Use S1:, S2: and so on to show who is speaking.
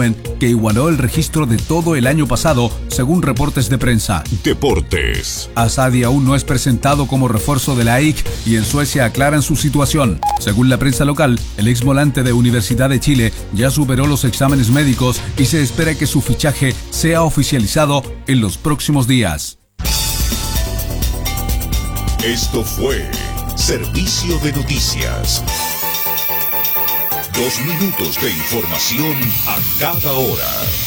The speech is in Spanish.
S1: volumen que igualó el registro de todo el año pasado, según reportes de prensa.
S2: Deportes.
S1: Asadi aún no es presentado como refuerzo de la AIK y en Suecia aclaran su situación. Según la prensa local, el ex volante de Universidad de Chile ya superó los exámenes médicos y se espera que su fichaje sea oficializado en los próximos días.
S2: Esto fue Servicio de Noticias. 2 minutos de información a cada hora.